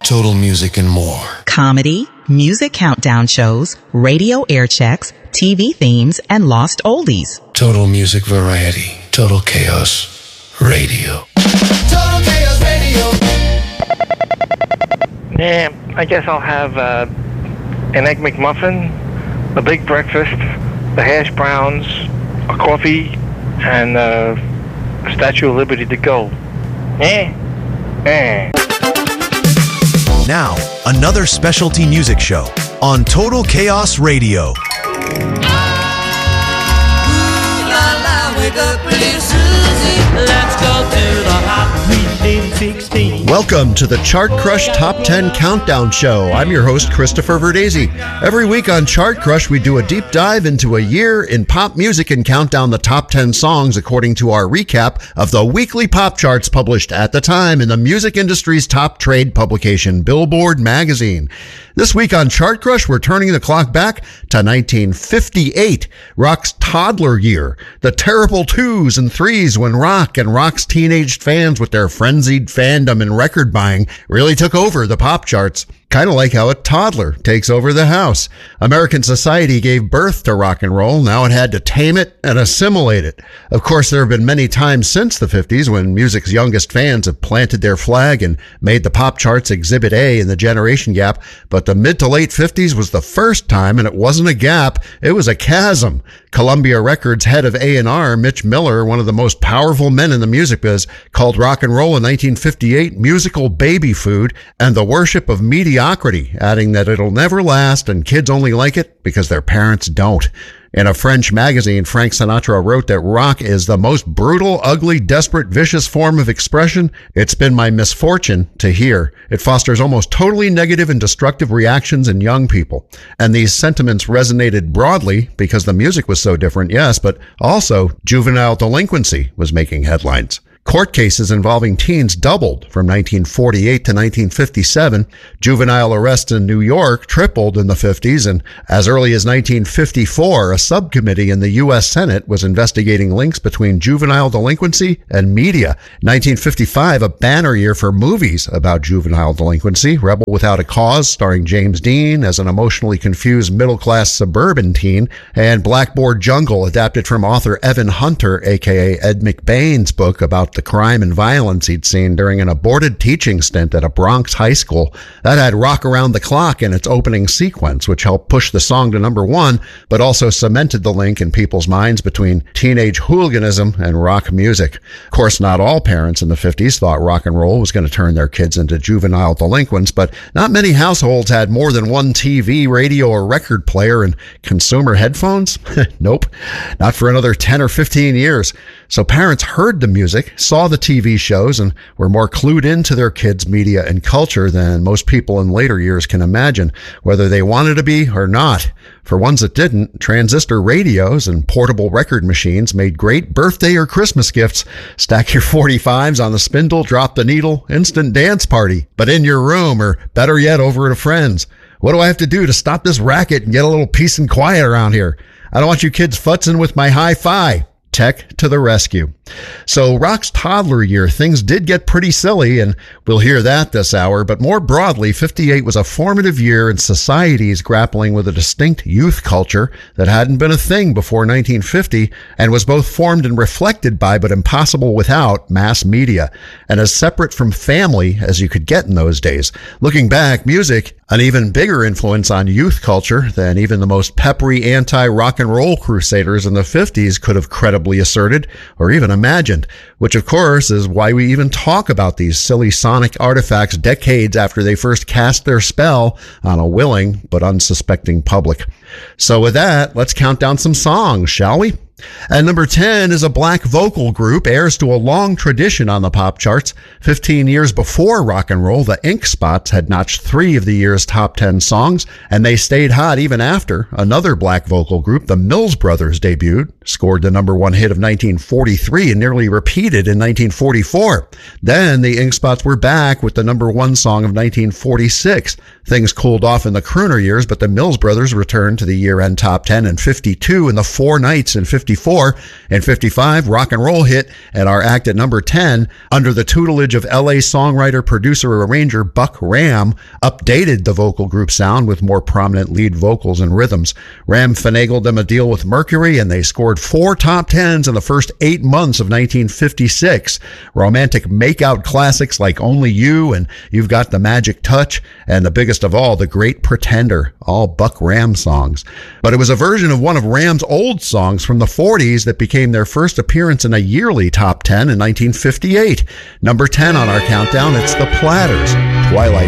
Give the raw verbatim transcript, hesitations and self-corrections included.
Total Music and more. Comedy, music countdown shows, radio air checks, T V themes, and lost oldies. Total Music Variety. Total Chaos Radio. Total Chaos Radio. Yeah, I guess I'll have uh, an Egg McMuffin, a big breakfast, the hash browns, a coffee, and uh, a Statue of Liberty to go. Eh? Eh. Now, another specialty music show on Total Chaos Radio. Welcome to the Chart Crush Top ten Countdown Show. I'm your host, Christopher Verdesi. Every week on Chart Crush, we do a deep dive into a year in pop music and count down the top ten songs according to our recap of the weekly pop charts published at the time in the music industry's top trade publication, Billboard magazine. This week on Chart Crush, we're turning the clock back to nineteen fifty-eight, rock's toddler year, the terrible twos and threes when rock and rock's teenage fans with their frenzied fandom and record buying really took over the pop charts. Kind of like how a toddler takes over the house. American society gave birth to rock and roll. Now it had to tame it and assimilate it. Of course, there have been many times since the fifties when music's youngest fans have planted their flag and made the pop charts exhibit A in the generation gap. But the mid to late fifties was the first time, and it wasn't a gap. It was a chasm. Columbia Records head of A and R, Mitch Miller, one of the most powerful men in the music biz, called rock and roll in nineteen fifty-eight musical baby food and the worship of mediocrity, adding that it'll never last and kids only like it because their parents don't. In a French magazine, Frank Sinatra wrote that rock is the most brutal, ugly, desperate, vicious form of expression it's been my misfortune to hear. It fosters almost totally negative and destructive reactions in young people. And these sentiments resonated broadly because the music was so different, yes, but also juvenile delinquency was making headlines. Court cases involving teens doubled from nineteen forty-eight to nineteen fifty-seven. Juvenile arrests in New York tripled in the fifties, and as early as nineteen fifty-four, a subcommittee in the U S Senate was investigating links between juvenile delinquency and media. nineteen fifty-five, a banner year for movies about juvenile delinquency. Rebel Without a Cause, starring James Dean as an emotionally confused middle-class suburban teen, and Blackboard Jungle, adapted from author Evan Hunter, aka Ed McBain's book about the crime and violence he'd seen during an aborted teaching stint at a Bronx high school. That had Rock Around the Clock in its opening sequence, which helped push the song to number one, but also cemented the link in people's minds between teenage hooliganism and rock music. Of course, not all parents in the fifties thought rock and roll was going to turn their kids into juvenile delinquents, but not many households had more than one T V, radio, or record player and consumer headphones. Nope, not for another ten or fifteen years. So parents heard the music, saw the T V shows, and were more clued into their kids' media and culture than most people in later years can imagine, whether they wanted to be or not. For ones that didn't, transistor radios and portable record machines made great birthday or Christmas gifts. Stack your forty-fives on the spindle, drop the needle, instant dance party, but in your room, or better yet, over at a friend's. What do I have to do to stop this racket and get a little peace and quiet around here? I don't want you kids futzing with my hi-fi. Tech to the rescue. So rock's toddler year, things did get pretty silly, and we'll hear that this hour. But more broadly, fifty-eight was a formative year in societies grappling with a distinct youth culture that hadn't been a thing before nineteen fifty and was both formed and reflected by, but impossible without, mass media, and as separate from family as you could get in those days. Looking back, music, an even bigger influence on youth culture than even the most peppery anti-rock and roll crusaders in the fifties could have credibly asserted or even imagined, which of course is why we even talk about these silly sonic artifacts decades after they first cast their spell on a willing but unsuspecting public. So with that, let's count down some songs, shall we? And number ten is a black vocal group, heirs to a long tradition on the pop charts. Fifteen years before rock and roll, the Ink Spots had notched three of the year's top ten songs, and they stayed hot even after another black vocal group, the Mills Brothers, debuted, scored the number one hit of nineteen forty-three, and nearly repeated in nineteen forty-four. Then the Ink Spots were back with the number one song of nineteen forty-six. Things cooled off in the crooner years, but the Mills Brothers returned to into the year-end top ten. In fifty-two, in the Four Nights in fifty-four. In fifty-five, rock and roll hit at our act at number ten. Under the tutelage of L A songwriter, producer, arranger Buck Ram, updated the vocal group sound with more prominent lead vocals and rhythms. Ram finagled them a deal with Mercury, and they scored four top tens in the first eight months of nineteen fifty-six. Romantic make-out classics like Only You and You've Got the Magic Touch, and the biggest of all, The Great Pretender, all Buck Ram songs. But it was a version of one of Ram's old songs from the forties that became their first appearance in a yearly top ten in nineteen fifty-eight. Number ten on our countdown, it's the Platters, Twilight